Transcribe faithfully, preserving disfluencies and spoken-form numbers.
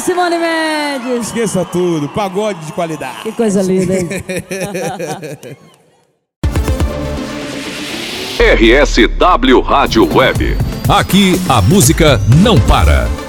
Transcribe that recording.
Simone Mendes. Esqueça tudo, pagode de qualidade. Que coisa linda, hein? R S W Rádio Web. Aqui a música não para.